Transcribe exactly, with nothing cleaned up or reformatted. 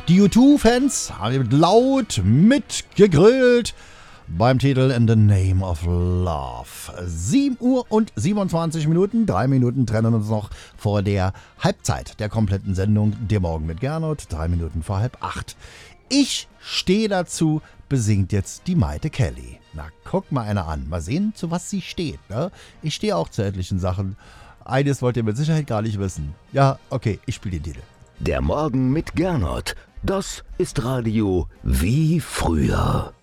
Die U zwei Fans haben laut mitgegrölt beim Titel In the Name of Love. sieben Uhr und siebenundzwanzig Minuten, drei Minuten trennen uns noch vor der Halbzeit der kompletten Sendung. Der Morgen mit Gernot, drei Minuten vor halb acht. Ich stehe dazu, besingt jetzt die Maite Kelly. Na, guck mal einer an. Mal sehen, zu was sie steht. Ne? Ich stehe auch zu etlichen Sachen. Eines wollt ihr mit Sicherheit gar nicht wissen. Ja, okay, ich spiele den Titel. Der Morgen mit Gernot. Das ist Radio wie früher.